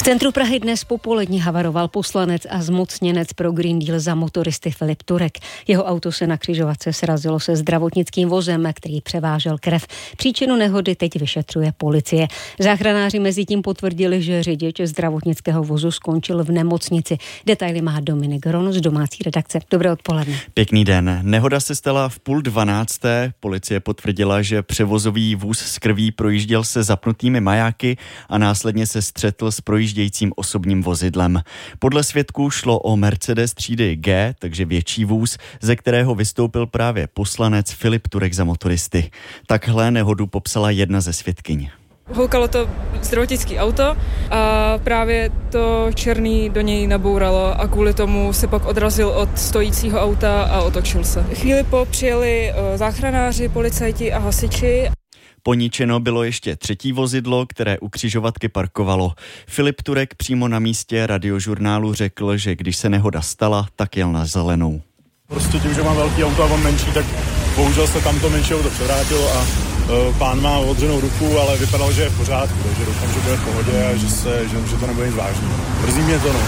V centru Prahy dnes popolední havaroval poslanec a zmocněnec pro Green Deal za motoristy Filip Turek. Jeho auto se na křižovatce srazilo se zdravotnickým vozem, který převážel krev. Příčinu nehody teď vyšetřuje policie. Záchranáři mezitím potvrdili, že řidič zdravotnického vozu skončil v nemocnici. Detaily má Dominik Hron z domácí redakce. Dobré odpoledne. Pěkný den. Nehoda se stala v 11:30. Policie potvrdila, že převozový vůz s krví projížděl se zapnutými majáky a následně se střetl s projíždějícím osobním vozidlem. Podle svědků šlo o Mercedes třídy G, takže větší vůz, ze kterého vystoupil právě poslanec Filip Turek za motoristy. Takhle nehodu popsala jedna ze svědkyň. Houkalo to zdravotnické auto a právě to černý do něj nabouralo a kvůli tomu se pak odrazil od stojícího auta a otočil se. Chvíli po přijeli záchranáři, policajti a hasiči. Poničeno bylo ještě třetí vozidlo, které u křižovatky parkovalo. Filip Turek přímo na místě Radiožurnálu řekl, že když se nehoda stala, tak jel na zelenou. Prostě tím, že mám velký auto a on menší, tak bohužel se tam to menší auto převrátilo a pán má odřenou ruku, ale vypadal, že je v pořádku, takže doufám, že bude v pohodě a že to nebude nic vážného. Mrzí mě to, no.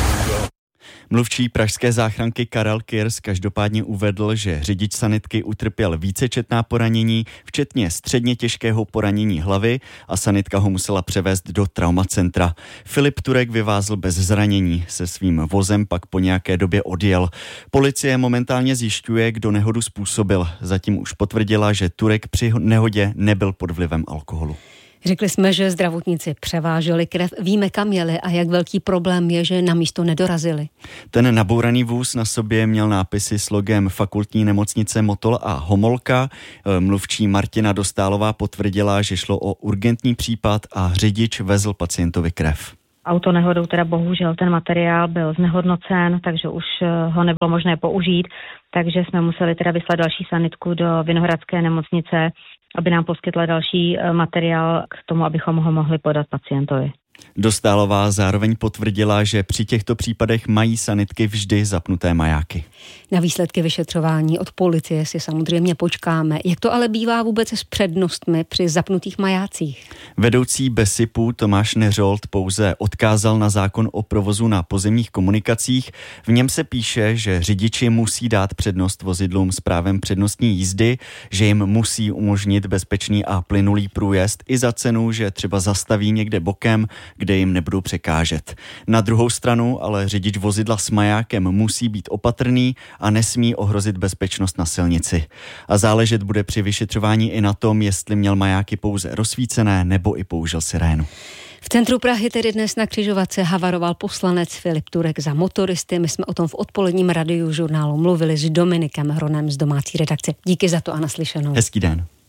Mluvčí pražské záchranky Karel Kirs každopádně uvedl, že řidič sanitky utrpěl vícečetná poranění, včetně středně těžkého poranění hlavy a sanitka ho musela převést do traumacentra. Filip Turek vyvázl bez zranění, se svým vozem pak po nějaké době odjel. Policie momentálně zjišťuje, kdo nehodu způsobil. Zatím už potvrdila, že Turek při nehodě nebyl pod vlivem alkoholu. Řekli jsme, že zdravotníci převáželi krev. Víme, kam jeli a jak velký problém je, že na místo nedorazili. Ten nabouraný vůz na sobě měl nápisy s logem Fakultní nemocnice Motol a Homolka. Mluvčí Martina Dostálová potvrdila, že šlo o urgentní případ a řidič vezl pacientovi krev. Autonehodou teda bohužel ten materiál byl znehodnocen, takže už ho nebylo možné použít, takže jsme museli teda vyslat další sanitku do Vinohradské nemocnice, aby nám poskytla další materiál k tomu, abychom ho mohli podat pacientovi. Dostálová zároveň potvrdila, že při těchto případech mají sanitky vždy zapnuté majáky. Na výsledky vyšetřování od policie si samozřejmě počkáme. Jak to ale bývá vůbec s přednostmi při zapnutých majácích? Vedoucí BESIPu Tomáš Neřolt pouze odkázal na zákon o provozu na pozemních komunikacích. V něm se píše, že řidiči musí dát přednost vozidlům s právem přednostní jízdy, že jim musí umožnit bezpečný a plynulý průjezd i za cenu, že třeba zastaví někde bokem, kde jim nebudou překážet. Na druhou stranu ale řidič vozidla s majákem musí být opatrný a nesmí ohrozit bezpečnost na silnici. A záležet bude při vyšetřování i na tom, jestli měl majáky pouze rozsvícené nebo i použil sirénu. V centru Prahy tedy dnes na křižovatce havaroval poslanec Filip Turek za motoristy. My jsme o tom v odpoledním Radiožurnálu mluvili s Dominikem Hronem z domácí redakce. Díky za to a naslyšenou. Hezký den.